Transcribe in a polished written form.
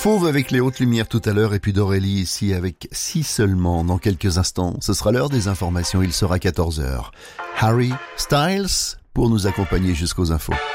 Fauve avec les hautes lumières tout à l'heure et puis d'Aurélie ici avec Si seulement dans quelques instants. Ce sera l'heure des informations, il sera 14h. Harry Styles pour nous accompagner jusqu'aux infos.